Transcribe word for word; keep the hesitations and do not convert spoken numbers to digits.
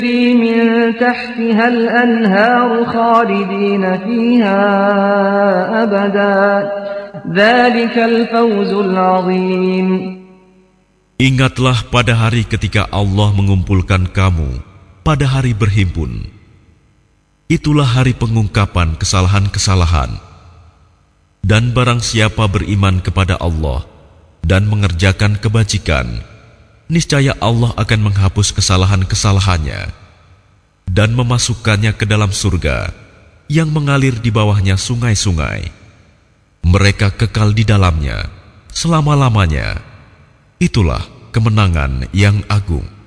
من تحتها الأنهار خالدين فيها أبدا ذلك الفوز العظيم. Ingatlah pada hari ketika Allah mengumpulkan kamu pada hari berhimpun. Itulah hari pengungkapan kesalahan-kesalahan. Dan barang siapa beriman kepada Allah dan mengerjakan kebajikan, niscaya Allah akan menghapus kesalahan-kesalahannya dan memasukkannya ke dalam surga yang mengalir di bawahnya sungai-sungai. Mereka kekal di dalamnya selama-lamanya. Itulah kemenangan yang agung.